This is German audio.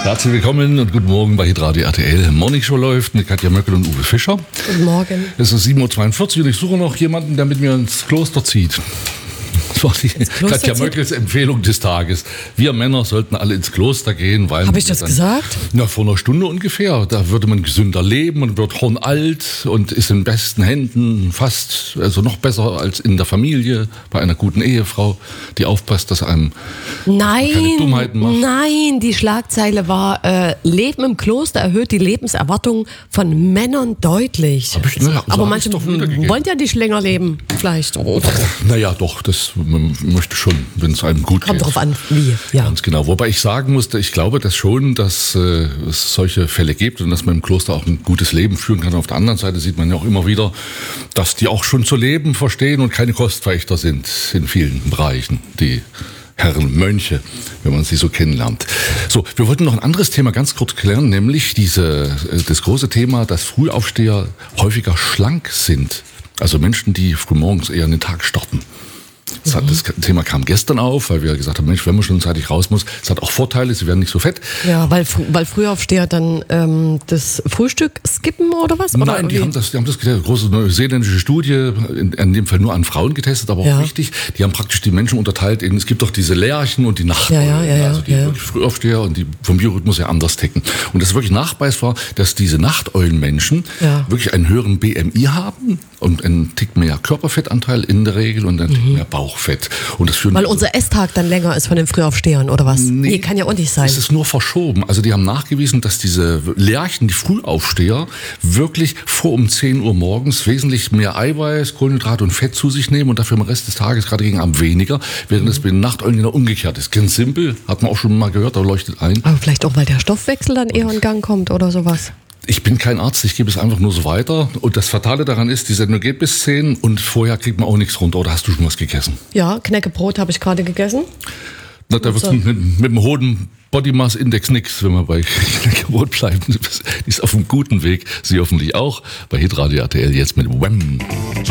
Herzlich willkommen und guten Morgen bei Hitradio RTL. Morning Show läuft mit Katja Möckel und Uwe Fischer. Guten Morgen. Es ist 7.42 Uhr und ich suche noch jemanden, der mit mir ins Kloster zieht. Das war die Katja Möckels Empfehlung des Tages. Wir Männer sollten alle ins Kloster gehen, weil... Habe ich das gesagt? Na, vor einer Stunde ungefähr. Da würde man gesünder leben und wird hornalt und ist in besten Händen, fast, also noch besser als in der Familie, bei einer guten Ehefrau, die aufpasst, dass einem keine Dummheiten macht. Nein, die Schlagzeile war, Leben im Kloster erhöht die Lebenserwartung von Männern deutlich. Aber manche wollen ja nicht länger leben, vielleicht. Naja, doch, das man möchte schon, wenn es einem gut geht. Kommt drauf an, wie. Ja. Ganz genau. Wobei ich sagen musste, ich glaube das schon, dass es solche Fälle gibt und dass man im Kloster auch ein gutes Leben führen kann. Auf der anderen Seite sieht man ja auch immer wieder, dass die auch schon zu leben verstehen und keine Kostverächter sind in vielen Bereichen, die Herren Mönche, wenn man sie so kennenlernt. So, wir wollten noch ein anderes Thema ganz kurz klären, nämlich das große Thema, dass Frühaufsteher häufiger schlank sind. Also Menschen, die frühmorgens eher in den Tag starten. Das Thema kam gestern auf, weil wir gesagt haben, Mensch, wenn man schon zeitig raus muss, es hat auch Vorteile, sie werden nicht so fett. Ja, weil Frühaufsteher dann das Frühstück skippen oder was? Nein, oder die haben das getestet, große neuseeländische Studie, in dem Fall nur an Frauen getestet, aber auch richtig. Die haben praktisch die Menschen unterteilt es gibt doch diese Lerchen und die Nachteulen, also die wirklich Frühaufsteher und die vom Biorhythmus her anders ticken. Und das ist wirklich nachweisbar, dass diese Nachteulenmenschen wirklich einen höheren BMI haben und einen Tick mehr Körperfettanteil in der Regel und einen Tick mehr Bauchfett. Und das weil unser Esstag dann länger ist von den Frühaufstehern, oder was? Nee, kann ja auch nicht sein. Es ist nur verschoben. Also die haben nachgewiesen, dass diese Lerchen, die Frühaufsteher, wirklich vor um 10 Uhr morgens wesentlich mehr Eiweiß, Kohlenhydrate und Fett zu sich nehmen und dafür im Rest des Tages gerade gegen Abend weniger, während es bei den Nachteulen genau umgekehrt ist. Ganz simpel, hat man auch schon mal gehört, da leuchtet ein. Aber vielleicht auch, weil der Stoffwechsel dann eher in Gang kommt oder sowas. Ich bin kein Arzt, ich gebe es einfach nur so weiter. Und das Fatale daran ist, die Sendung geht bis 10 und vorher kriegt man auch nichts runter. Oder hast du schon was gegessen? Ja, Knäckebrot habe ich gerade gegessen. Na, da wird es mit dem hohen Body Mass Index nichts, wenn wir bei Knäckebrot bleiben. Die ist auf einem guten Weg. Sie hoffentlich auch. Bei Hitradio RTL jetzt mit Wham!